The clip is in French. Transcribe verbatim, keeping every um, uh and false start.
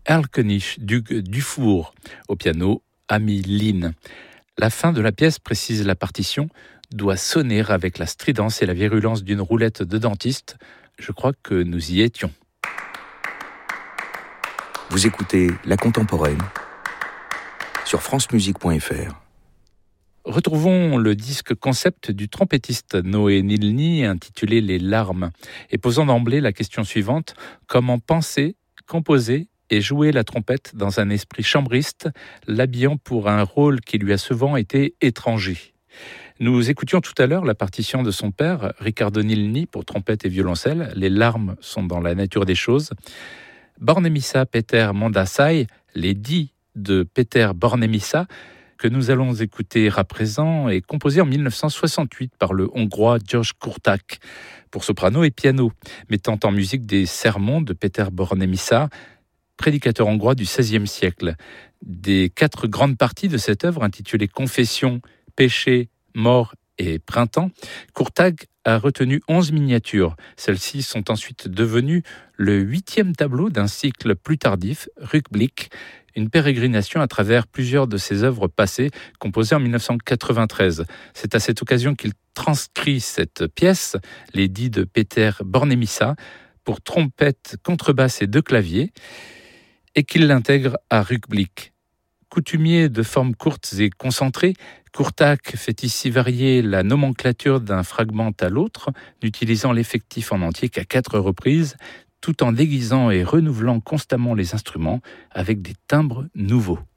Erlkönig, Duc Dufour, au piano, Amy Lynn. La fin de la pièce, précise la partition, doit sonner avec la stridence et la virulence d'une roulette de dentiste. Je crois que nous y étions. Vous écoutez La Contemporaine sur francemusique point f r. Retrouvons le disque concept du trompettiste Noé Nilny intitulé Les larmes et posant d'emblée la question suivante: comment penser, composer et jouer la trompette dans un esprit chambriste, l'habillant pour un rôle qui lui a souvent été étranger. Nous écoutions tout à l'heure la partition de son père, Riccardo Nilny, pour trompette et violoncelle. Les larmes sont dans la nature des choses. Bornemissa Peter Mondasai, les dix de Peter Bornemissa, que nous allons écouter à présent, est composé en dix-neuf cent soixante-huit par le Hongrois George Kurták pour soprano et piano, mettant en musique des sermons de Peter Bornemissa, prédicateur hongrois du seizième siècle. Des quatre grandes parties de cette œuvre intitulée Confession, Péché, Mort et Printemps, Kurták a retenu onze miniatures. Celles-ci sont ensuite devenues le huitième tableau d'un cycle plus tardif, Rückblick, une pérégrination à travers plusieurs de ses œuvres passées, composées en dix-neuf cent quatre-vingt-treize. C'est à cette occasion qu'il transcrit cette pièce, les dix de Peter Bornemissa, pour trompette, contrebasse et deux claviers, et qu'il l'intègre à Rückblick. Coutumier de formes courtes et concentrées, Kurták fait ici varier la nomenclature d'un fragment à l'autre, n'utilisant l'effectif en entier qu'à quatre reprises, tout en déguisant et renouvelant constamment les instruments avec des timbres nouveaux.